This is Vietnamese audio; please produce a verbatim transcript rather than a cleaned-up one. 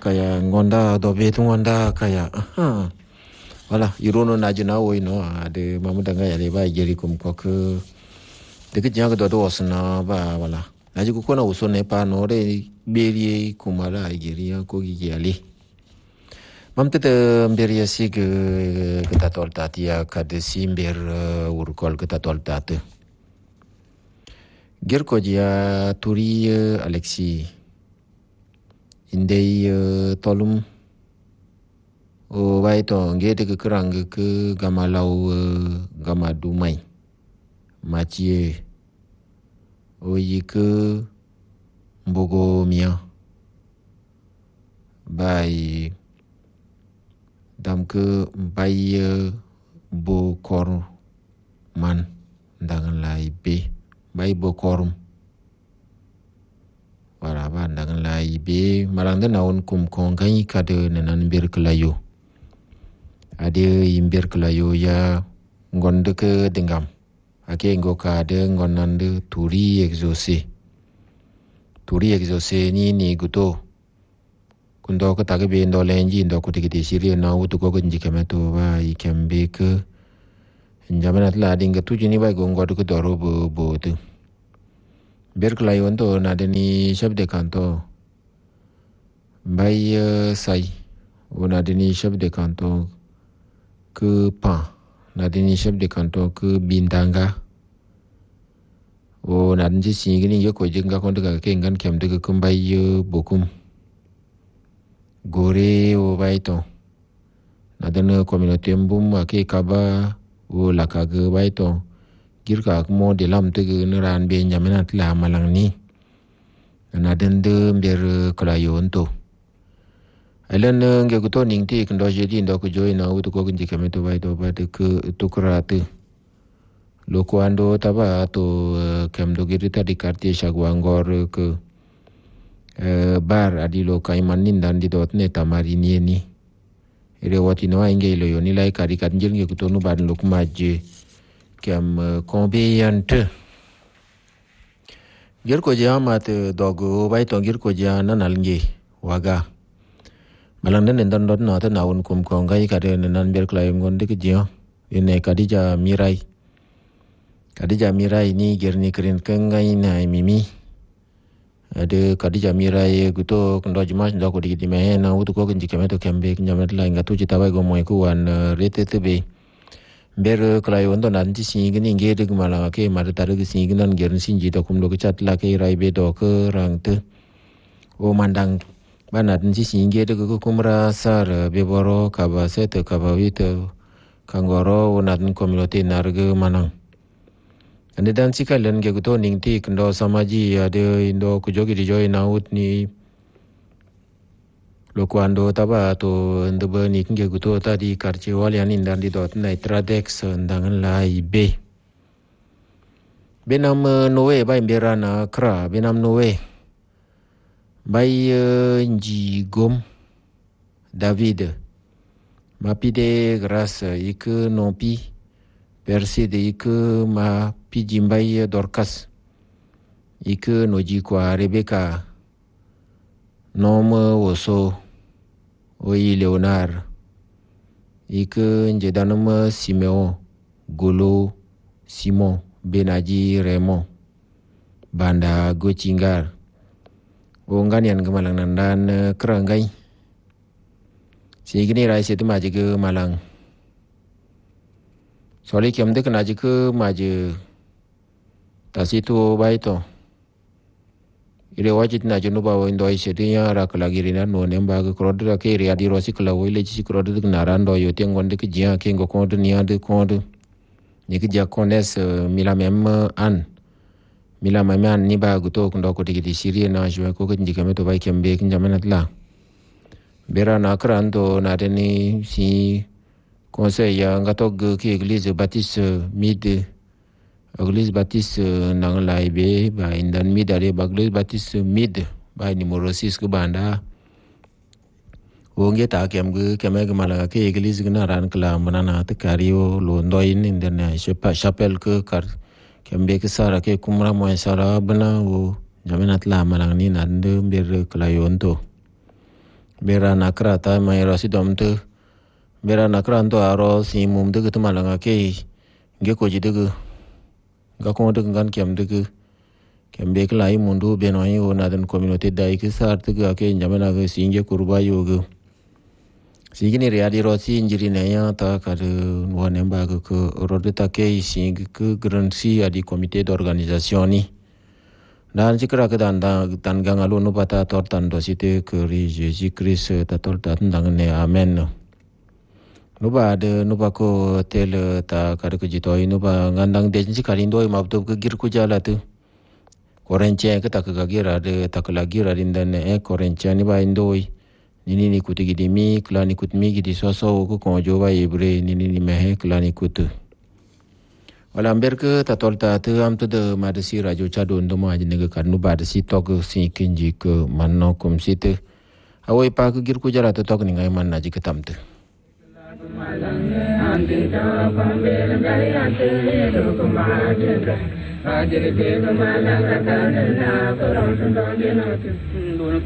kaya ngonda do betu ngonda kaya aha voilà irono najina wo ino de mamudanga ya leba jeri kum ko ke de ke jang do do osna ba voilà naji ko kona uso ne pa no re beri kumara jeri ko gi yali mamte de mberi si ke ke tatol tatia ka de simber urkol ke tatol tate ger ko dia turi Alexi indei tolum o vai to ngete ke kerang ke gamalau gamadumai macie o yike mbogo mia bai dam ke bai bo kor man dangan lai be bai bo korum wala ba dangan lai be marang da naun kum kong kai kade nanan bir kelayo ade imbir kelayo ya ngonde ke dengam ake ngo kade ngonande turi exaucé turi exaucé ni ni guto kundo ko tage be ndo lenji ndo ko tigiti siri na utu ko nji kemeto ba ikembe ke njamana tla dinga tuji ni ba go ngodo ko doro bo bo tu ber kelayo ndo na de ni chef de canton bay sai ona de ni chef de canton ke pan na de ni chef de canton ke bindanga o na nji singini yo ko jinga ko daga ke ngan kem daga kumbay bokum gore o baito na de ne communauté mbum ake kaba o la kaga baito girka mo de lam te ne ran be nyamena tla malang ni na den de mber kalayo nto elen nge ko to ning ti ndo je di ndo ko joy na uto ko nji kemeto baito ba de ke to krate lo kwando taba to kem do girita di quartier Chagwangor ke bar adi lo kaiman nindan di dot ne tamarini ni ere wati no inge lo yoni lai kari kan jil nge ko to no ban lo kumaje kem combien gir ko jamat dogo bai to gir ko jana nalnge waga malang den den dot na ta naun kum ko ngai ka den nan ber klaim gon de kje ine kadija mirai kadija mirai ni gir ni kren kengai na mimi ade kadija mirai guto ndo jimas ndo ko di me na utu ko nji kemeto kembe nyamet la ngatu ci tabay go moy ko wan rete tebe ber klayo ndo nan ji singi ni ngede gumala ke mar tar gi singi nan ger sinji to kum lo chat la ke rai be do ke rang te o mandang banat ji singi de ko kumra sar be boro ka ba set ka ba wit kangoro onat communauté narge manang ande dan sikalen ge to ning ti ndo samaji ade ndo ko jogi di joy na ut ni lo kwando taba to ndebe ni nge guto ta di quartier walian indan di dot na tradex ndangan lai be benam nowe bay berana kra benam nowe bay nji gom David mapide grâce ik nompi perside ik ma pijimbay dorcas ik noji kwa Rebecca nom woso oyi Leonard ik njedanum Simeon Golo Simon Benaji Raymond Banda Gochingar o nganian gemalang nandan kerangai sigini rai setu maji ke malang soli kem de kana ji ke maji tasitu baito ile wajit na jenu bawo ndo isetinya ra kala girina no nemba ke krodra ke ri adi rosi kala wile ji krodra ke narando yo tengon de ke jia ke ngo konde ni ade konde ni ke ja kones mila mem an mila mem an ni ba guto ndo ko tigi siri na jwe ko ke njike meto bai kembe ke njamena tla bera na krando na de ni si conseil ya ngato ke église baptiste mid Église Baptiste nang lai be ba indan mid are ba Église Baptiste mid ba numero six ke banda wonge ta kem ge kem ge mala ke Église na ran kala manana te kario lo ndoin indan chapelle ke kar kem be ke sara ke kumra mo sara bana wo jamenat la malang ni nan de ber kala yonto bera nakra ta mai ro si dom tu bera nakra ndo aro si mum de tu malanga ke nge ko ji de ga ko de ngan kem de kem be kla i mundu be no yo na den communauté dai ke sar te ga ke njamena ga si nge kurba yo ga si gini readi ro si injiri ne ya ta ka de no ne ba ga ko ro de ta ke si ke grand si adi comité d'organisation ni dan cikra ke dan dan gang alu nu bata tor tan do site ke ri Jésus Christ ta tor ta ndang ne amen nu ba de nu ba ko tel ta ka ke jito nu ba ngandang de ji karin do ma to ke gir ku jala tu korenche ke ta ka gira de ta ka gira din dan e korenche ni ba indoi ni ni kuti gidi mi kla ni kut mi gidi so so ko ko jo ba ibre ni ni me he kla ni kutu wala amber ke ta tolta te am te de madasi radio chado ndo ma jine ke kanu badasi tok si kinji ke manno kum site awai pa ke gir ku jara te tok ni ngai man na ji ke tamte